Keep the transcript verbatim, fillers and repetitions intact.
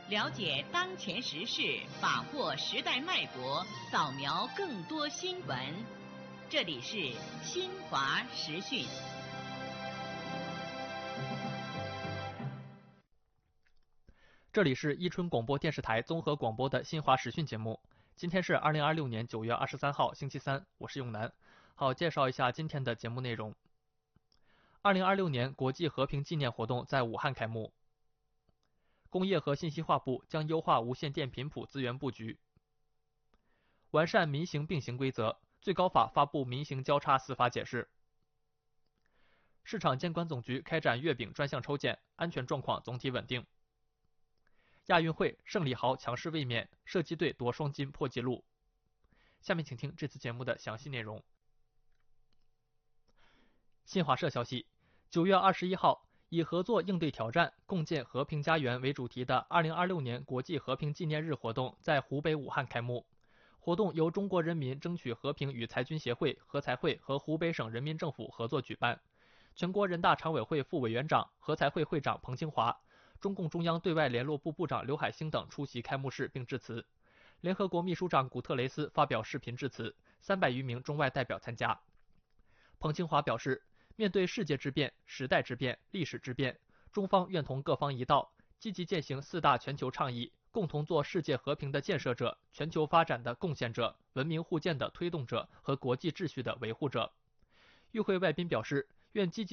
了解当前时事，把握时代脉搏，扫描更多新闻。这里是新华时讯。 这里是伊春广播电视台综合广播的新华时讯节目。今天是二零二六年九月二十三号，星期三，我是永南。好，介绍一下今天的节目内容。二零二六年国际和平纪念活动在武汉开幕。工业和信息化部将优化无线电频谱资源布局。完善民刑并行规则，最高法发布民刑交叉司法解释。市场监管总局开展月饼专项抽检，安全状况总体稳定。亚运会胜利豪强势卫冕，射击队夺双金破纪录。下面请听这次节目的详细内容。新华社消息，九月二十一号，以合作应对挑战，共建和平家园为主题的二零二六年国际和平纪念日活动在湖北武汉开幕。活动由中国人民争取和平与裁军协会、和财会和湖北省人民政府合作举办。全国人大常委会副委员长、和财会会长彭清华，中共中央对外联络部部长刘海星等出席开幕式并致辞。联合国秘书长古特雷斯发表视频致辞，三百余名中外代表参加。彭清华表示，面对世界之变、时代之变、历史之变，中方愿同各方一道，积极践行四大全球倡议，共同做世界和平的建设者、全球发展的贡献者、文明互鉴的推动者和国际秩序的维护者。与会外宾表示，愿积极